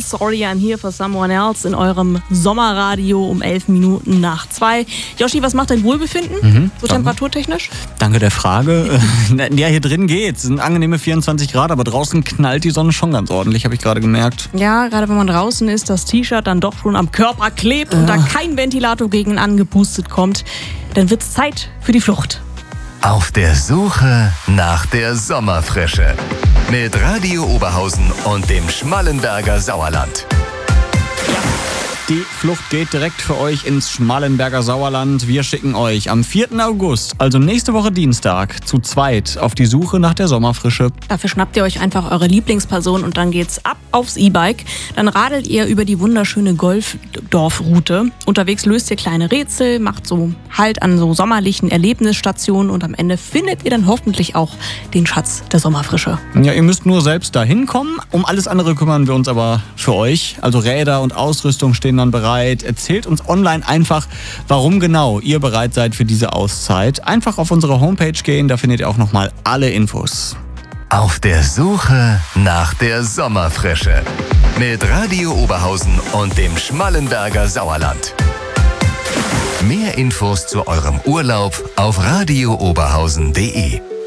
Sorry I'm Here for Someone Else in eurem Sommerradio um 11 Minuten nach 2. Joshi, was macht dein Wohlbefinden? So temperaturtechnisch? Danke der Frage. Ja, hier drin geht's. Es sind angenehme 24 Grad, aber draußen knallt die Sonne schon ganz ordentlich, habe ich gerade gemerkt. Ja, gerade wenn man draußen ist, das T-Shirt dann doch schon am Körper klebt und da kein Ventilator gegen angepustet kommt, dann wird's Zeit für die Flucht. Auf der Suche nach der Sommerfrische. Mit Radio Oberhausen und dem Schmallenberger Sauerland. Die Flucht geht direkt für euch ins Schmallenberger Sauerland. Wir schicken euch am 4. August, also nächste Woche Dienstag, zu zweit auf die Suche nach der Sommerfrische. Dafür schnappt ihr euch einfach eure Lieblingsperson und dann geht's ab aufs E-Bike. Dann radelt ihr über die wunderschöne Golfdorfroute. Unterwegs löst ihr kleine Rätsel, macht so Halt an so sommerlichen Erlebnisstationen und am Ende findet ihr dann hoffentlich auch den Schatz der Sommerfrische. Ja, ihr müsst nur selbst dahin kommen. Um alles andere kümmern wir uns aber für euch. Also Räder und Ausrüstung stehen dann bereit. Erzählt uns online einfach, warum genau ihr bereit seid für diese Auszeit. Einfach auf unsere Homepage gehen, da findet ihr auch nochmal alle Infos. Auf der Suche nach der Sommerfrische. Mit Radio Oberhausen und dem Schmallenberger Sauerland. Mehr Infos zu eurem Urlaub auf radiooberhausen.de.